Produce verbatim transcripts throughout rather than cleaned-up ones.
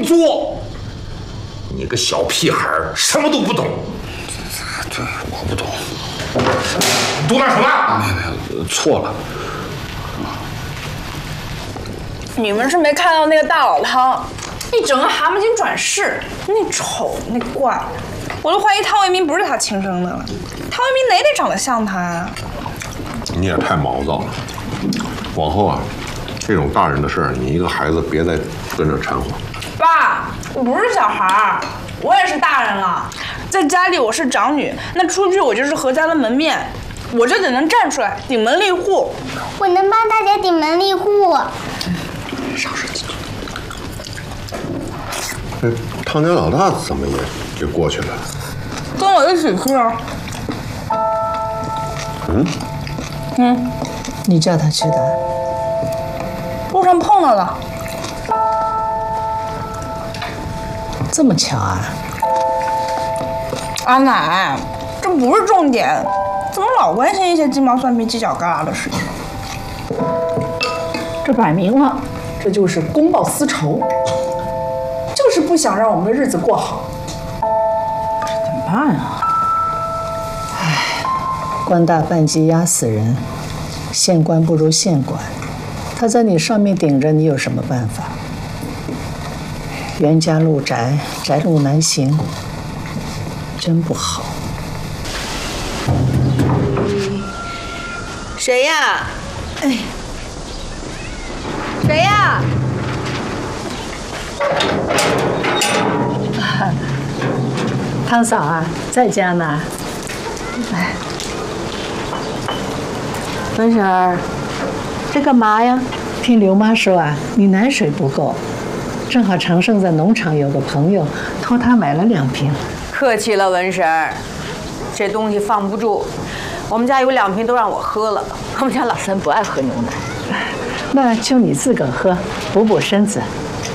作。你个小屁孩儿，什么都不懂。 对，我不懂。 嘟囔什么？ 没有没有，错了。 你们是没看到那个大老汤，一整个蛤蟆精转世，那丑那怪，我都怀疑汤唯民不是他亲生的了。汤唯民哪里长得像他呀？ 你也太毛躁了。往后啊，这种大人的事儿，你一个孩子别再跟着掺和。 爸，我不是小孩儿，我也是大人了。在家里我是长女，那出去我就是何家的门面，我就得能站出来顶门立户。 我能帮大家顶门立户。 少说几句。这汤家老大怎么也也过去了？ 跟我一起去啊。 嗯。 嗯。 你叫他去的？ 路上碰到了。 这么巧啊！ 阿奶，这不是重点，怎么老关心一些鸡毛蒜皮、犄角旮旯的事情？ 这摆明了，这就是公报私仇，就是不想让我们的日子过好。怎么办啊？唉，官大半级压死人，县官不如县管，他在你上面顶着，你有什么办法？袁家路窄，窄路难行，真不好。 谁呀？哎，谁呀？ 汤嫂啊，在家呢。哎， 文婶儿，这干嘛呀？ 听刘妈说啊，你奶水不够。正好长盛在农场有个朋友，托他买了两瓶。 客气了，文婶儿，这东西放不住。我们家有两瓶都让我喝了，我们家老三不爱喝牛奶。 那就你自个儿喝，补补身子。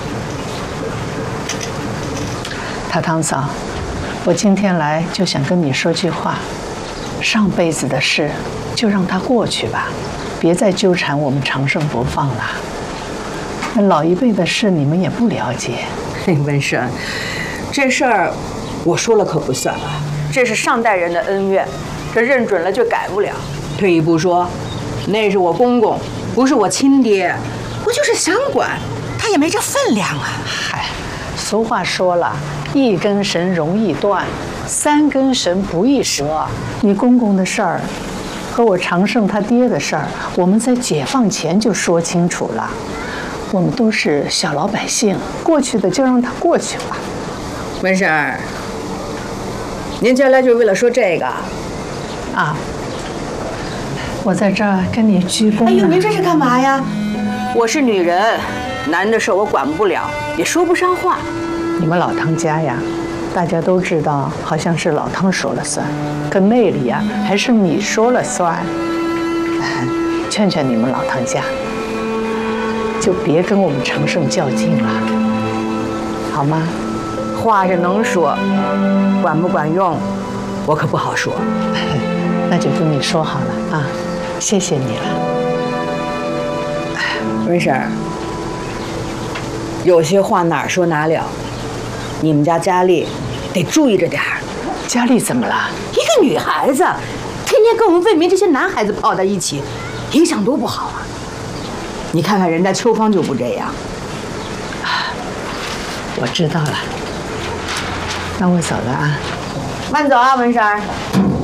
他汤嫂，我今天来就想跟你说句话，上辈子的事就让它过去吧，别再纠缠我们长盛不放了。那老一辈的事你们也不了解。 文婶，这事儿我说了可不算啊，这是上代人的恩怨，这认准了就改不了。退一步说，那是我公公，不是我亲爹，我就是想管，他也没这分量啊。 嗨，俗话说了，一根绳容易断，三根绳不易折。你公公的事儿和我长盛他爹的事儿，我们在解放前就说清楚了。我们都是小老百姓，过去的就让它过去吧。 文婶儿，您今儿来就是为了说这个啊？我在这儿跟你鞠躬。 哎呦，您这是干嘛呀？我是女人，男的事我管不了，也说不上话。 你们老汤家呀，大家都知道，好像是老汤说了算，可内里呀还是你说了算。劝劝你们老汤家，就别跟我们长盛较劲了，好吗？ 话是能说，管不管用，我可不好说。 那就跟你说好了啊，谢谢你了。 文婶儿，有些话哪说哪了，你们家佳丽得注意着点儿。 佳丽怎么了？ 一个女孩子，天天跟我们魏民这些男孩子泡在一起，影响多不好啊！你看看人家秋芳就不这样。 我知道了，那我走了啊。 慢走啊，文婶儿。